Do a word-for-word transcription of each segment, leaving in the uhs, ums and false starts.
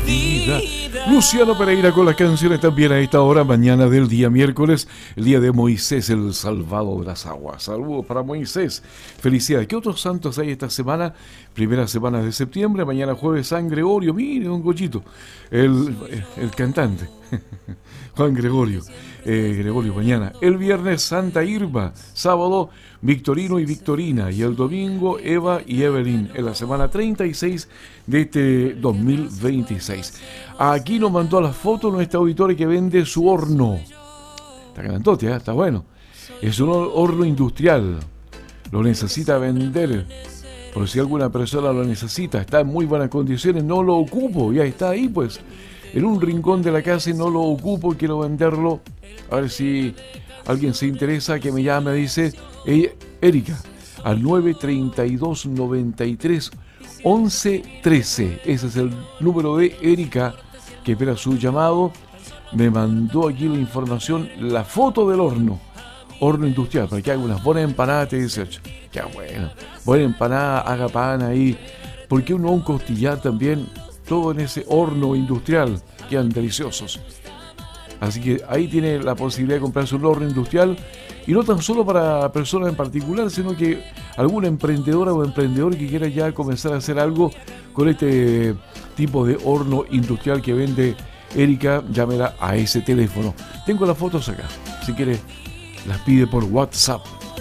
vida. Luciano Pereira con las canciones también a esta hora, mañana del día miércoles, el día de Moisés, el salvado de las aguas. Saludos para Moisés. Felicidades. ¿Qué otros santos hay esta semana? Primera semana de septiembre, mañana jueves San Gregorio. Mire, don Goyito, el, el cantante. Juan Gregorio. Eh, Gregorio mañana. El viernes Santa Irma. Sábado Victorino y Victorina. Y el domingo Eva y Evelyn. En la semana treinta y seis de este dos mil veintiséis. Aquí nos mandó a la foto nuestra auditora que vende su horno. Está grandote, ¿eh? Está bueno. Es un horno industrial. Lo necesita vender. Por si alguna persona lo necesita. Está en muy buenas condiciones. No lo ocupo. Ya está ahí, pues. En un rincón de la casa y no lo ocupo y quiero venderlo. A ver si alguien se interesa, que me llame, dice ella, Erika, al nueve treinta y dos noventa y tres once trece. Ese es el número de Erika, que espera su llamado. Me mandó aquí la información, la foto del horno. Horno industrial, para que haga unas buenas empanadas, te dice, qué bueno, buena empanada, haga pan ahí. ¿Por qué uno un costillar también? Todo en ese horno industrial, quedan deliciosos. Así que ahí tiene la posibilidad de comprarse un horno industrial, y no tan solo para personas en particular, sino que alguna emprendedora o emprendedor que quiera ya comenzar a hacer algo con este tipo de horno industrial que vende Erika, llámela a ese teléfono. Tengo las fotos acá, si quiere las pide por WhatsApp.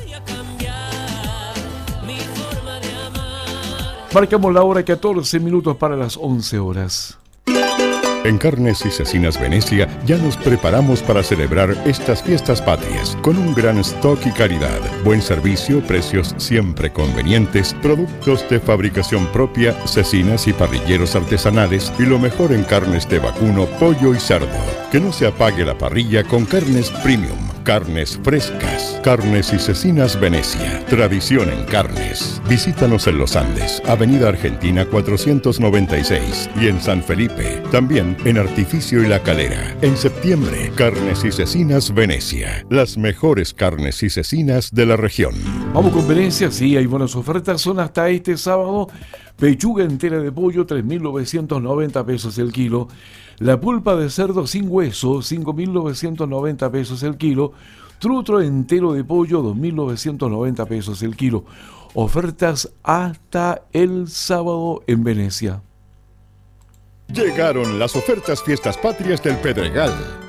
Marcamos la hora, catorce minutos para las once horas. En Carnes y Cecinas Venecia ya nos preparamos para celebrar estas fiestas patrias con un gran stock y calidad, buen servicio, precios siempre convenientes, productos de fabricación propia, cecinas y parrilleros artesanales y lo mejor en carnes de vacuno, pollo y cerdo. Que no se apague la parrilla con carnes premium, carnes frescas. Carnes y Cecinas Venecia, tradición en carnes. Visítanos en Los Andes, Avenida Argentina cuatrocientos noventa y seis, y en San Felipe, también en Artificio y La Calera. En septiembre, Carnes y Cecinas Venecia, las mejores carnes y cecinas de la región. Vamos con Venecia, sí, hay buenas ofertas, son hasta este sábado. Pechuga entera de pollo, tres mil novecientos noventa pesos el kilo. La pulpa de cerdo sin hueso, cinco mil novecientos noventa pesos el kilo. Trutro entero de pollo, dos mil novecientos noventa pesos el kilo. Ofertas hasta el sábado en Venecia. Llegaron las ofertas Fiestas Patrias del Pedregal.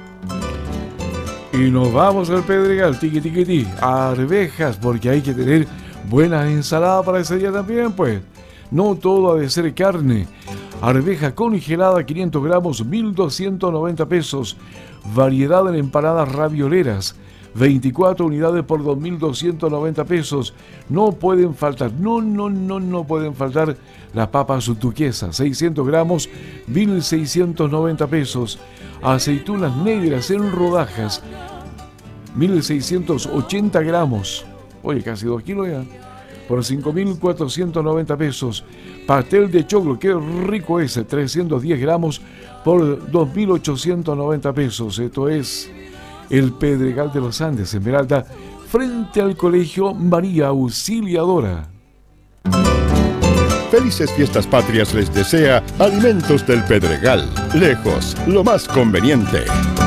Y nos vamos al Pedregal, tiqui tiqui ti, arvejas, porque hay que tener buenas ensaladas para ese día también, pues. No todo ha de ser carne. Arveja congelada, quinientos gramos, mil doscientos noventa pesos. Variedad en empanadas ravioleras, veinticuatro unidades por dos mil doscientos noventa pesos. No pueden faltar, no, no, no, no pueden faltar las papas duquesas, seiscientos gramos, mil seiscientos noventa pesos. Aceitunas negras en rodajas, mil seiscientos ochenta gramos. Oye, casi dos kilos ya. Por cinco mil cuatrocientos noventa pesos. Pastel de choclo, qué rico ese, trescientos diez gramos por dos mil ochocientos noventa pesos. Esto es el Pedregal de los Andes, Esmeralda, frente al Colegio María Auxiliadora. Felices Fiestas Patrias les desea Alimentos del Pedregal. Lejos, lo más conveniente.